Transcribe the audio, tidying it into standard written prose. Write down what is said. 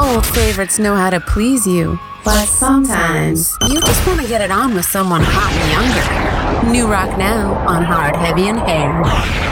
Old favorites know how to please you, but sometimes you just want to get it on with someone hot and younger. New rock now on Hard, Heavy, and Hair.